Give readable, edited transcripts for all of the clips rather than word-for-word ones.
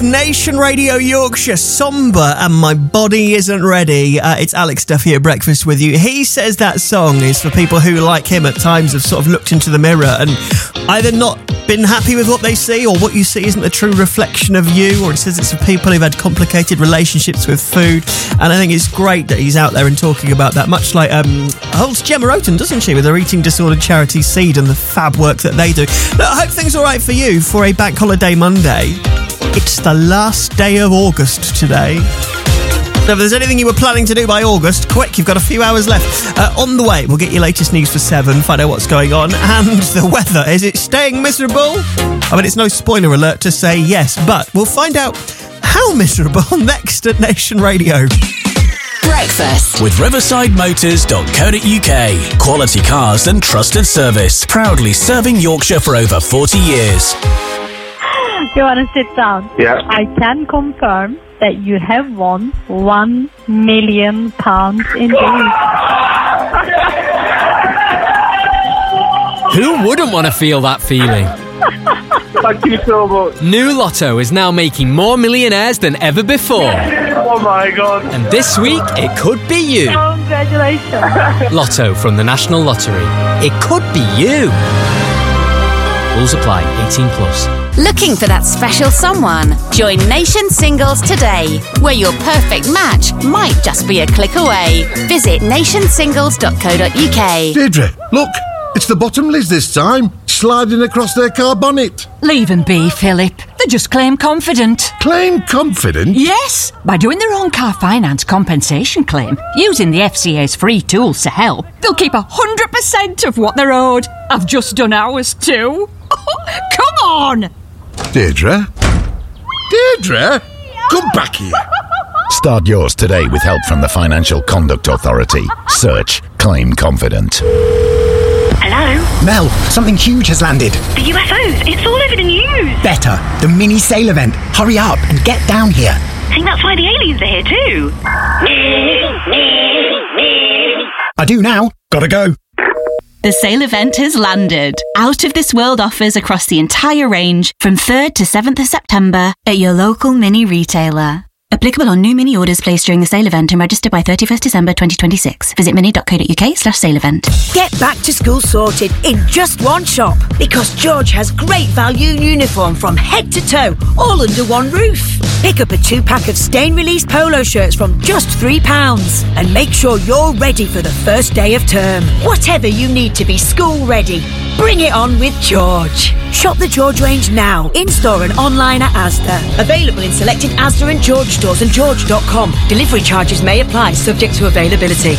Nation Radio Yorkshire, Somber, and My Body Isn't Ready. It's Alex Duffy at breakfast with you. He says that song is for people who, like him, at times have sort of looked into the mirror and either not been happy with what they see, or what you see isn't a true reflection of you, or he says it's for people who've had complicated relationships with food. And I think it's great that he's out there and talking about that, much like holds Gemma Oten, doesn't she, with her eating disorder charity Seed and the fab work that they do. Look, I hope things are all right for you for a bank holiday Monday. It's the last day of August today. So if there's anything you were planning to do by August, quick, you've got a few hours left. On the way, we'll get your latest news for 7, find out what's going on, and the weather. Is it staying miserable? I mean, it's no spoiler alert to say yes, but we'll find out how miserable next at Nation Radio. Breakfast with riversideMotors.co.uk. Quality cars and trusted service. Proudly serving Yorkshire for over 40 years. You want to sit down? Yeah. I can confirm that you have won £1 million indeed. Who wouldn't want to feel that feeling? Thank you so much. New Lotto is now making more millionaires than ever before. Oh my God. And this week, it could be you. Congratulations. Lotto from the National Lottery. It could be you. Rules apply. 18 plus. Looking for that special someone? Join Nation Singles today, where your perfect match might just be a click away. Visit nationsingles.co.uk. Deirdre, look, it's the Bottomleys this time, sliding across their car bonnet. Leave them be, Philip. They just claim confident. Claim confident? Yes, by doing their own car finance compensation claim, using the FCA's free tools to help, they'll keep 100% of what they're owed. I've just done ours too. Come on! Deirdre? Deirdre? Come back here. Start yours today with help from the Financial Conduct Authority. Search Claim Confident. Hello? Mel, something huge has landed. The UFOs, it's all over the news. Better, the mini sail event. Hurry up and get down here. I think that's why the aliens are here too. I do now. Gotta go. The sale event has landed. Out of this world offers across the entire range from 3rd to 7th of September at your local mini retailer. Applicable on new mini orders placed during the sale event and registered by 31st December 2026. Visit mini.co.uk/sale event. Get back to school sorted in just one shop, because George has great value uniform from head to toe, all under one roof. Pick up a 2-pack of stain-release polo shirts from just £3 and make sure you're ready for the first day of term. Whatever you need to be school ready, bring it on with George. Shop the George range now, in-store and online at Asda. Available in selected Asda and George stores and George.com. Delivery charges may apply, subject to availability.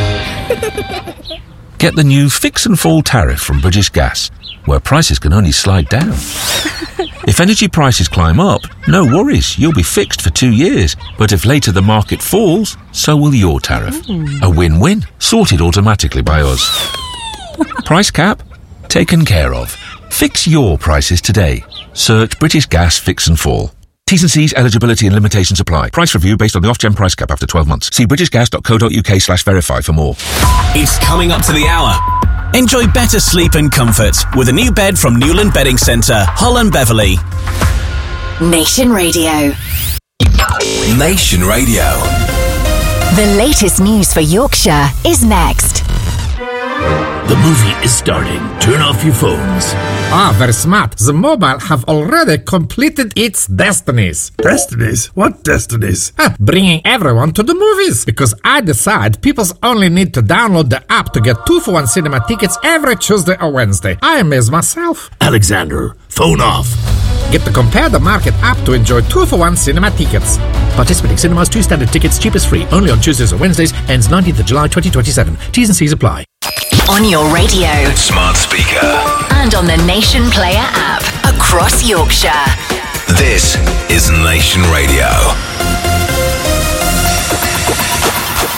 Get the new Fix and Fall tariff from British Gas, where prices can only slide down. If energy prices climb up, no worries, you'll be fixed for 2 years. But if later the market falls, so will your tariff. A win-win, sorted automatically by us. Price cap? Taken care of. Fix your prices today. Search British Gas Fix and Fall. T's and C's, eligibility and limitations apply. Price review based on the off-gen price cap after 12 months. See britishgas.co.uk/verify for more. It's coming up to the hour. Enjoy better sleep and comfort with a new bed from Newland Bedding Centre, Hull and Beverley. Nation Radio. Nation Radio. The latest news for Yorkshire is next. The movie is starting. Turn off your phones. Very smart. The mobile have already completed its destinies. Destinies? What destinies? Bringing everyone to the movies. Because I decide people only need to download the app to get 2-for-1 cinema tickets every Tuesday or Wednesday. I amaze myself. Alexander, phone off. Get the Compare the Market app to enjoy 2-for-1 cinema tickets. Participating cinemas, 2 standard tickets, cheapest free. Only on Tuesdays or Wednesdays. Ends 19th of July 2027. T's and C's apply. On your radio, smart speaker, and on the Nation Player app across Yorkshire. This is Nation Radio.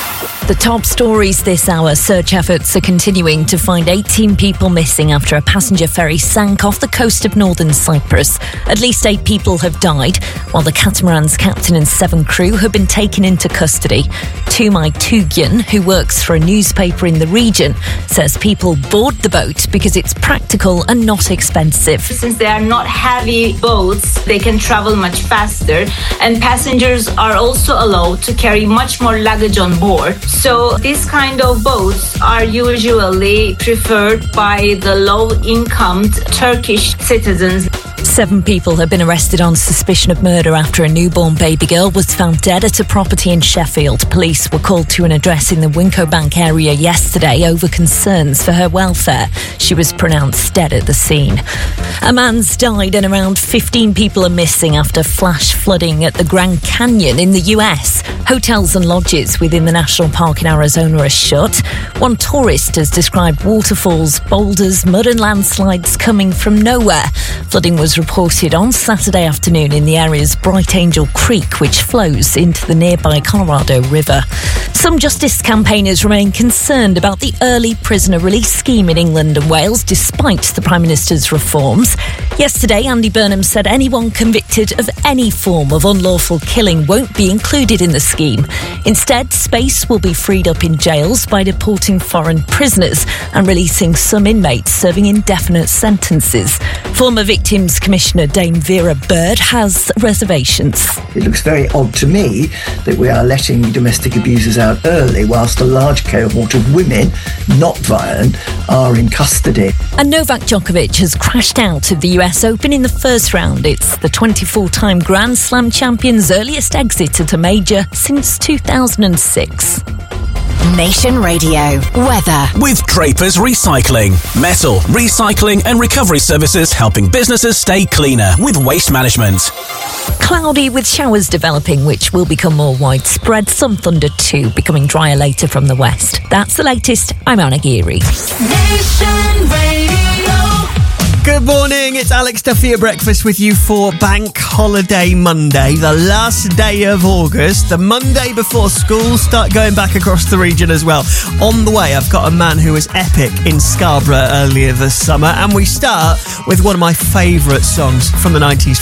The top stories this hour. Search efforts are continuing to find 18 people missing after a passenger ferry sank off the coast of northern Cyprus. At least 8 people have died, while the catamaran's captain and 7 crew have been taken into custody. Tumai Tugyan, who works for a newspaper in the region, says people board the boat because it's practical and not expensive. Since they are not heavy boats, they can travel much faster, and passengers are also allowed to carry much more luggage on board. So these kind of boats are usually preferred by the low-income Turkish citizens. 7 people have been arrested on suspicion of murder after a newborn baby girl was found dead at a property in Sheffield. Police were called to an address in the Winco Bank area yesterday over concerns for her welfare. She was pronounced dead at the scene. A man's died and around 15 people are missing after flash flooding at the Grand Canyon in the US. Hotels and lodges within the national park in Arizona are shut. One tourist has described waterfalls, boulders, mud and landslides coming from nowhere. Flooding was reported on Saturday afternoon in the area's Bright Angel Creek, which flows into the nearby Colorado River. Some justice campaigners remain concerned about the early prisoner release scheme in England and Wales, despite the Prime Minister's reforms. Yesterday, Andy Burnham said anyone convicted of any form of unlawful killing won't be included in the scheme. Instead, space will be freed up in jails by deporting foreign prisoners and releasing some inmates serving indefinite sentences. Former Victims Commissioner Dame Vera Bird has reservations. It looks very odd to me that we are letting domestic abusers out early whilst a large cohort of women, not violent, are in custody. And Novak Djokovic has crashed out of the US Open in the first round. It's the 24-time Grand Slam champion's earliest exit at a major since 2006. Nation Radio. Weather. With Draper's Recycling. Metal, recycling and recovery services helping businesses stay cleaner with waste management. Cloudy with showers developing, which will become more widespread. Some thunder too, becoming drier later from the west. That's the latest. I'm Anna Geary. Nation Radio. Good morning, it's Alex Duffy at breakfast with you for Bank Holiday Monday, the last day of August, the Monday before schools start going back across the region as well. On the way, I've got a man who was epic in Scarborough earlier this summer, and we start with one of my favourite songs from the 90s.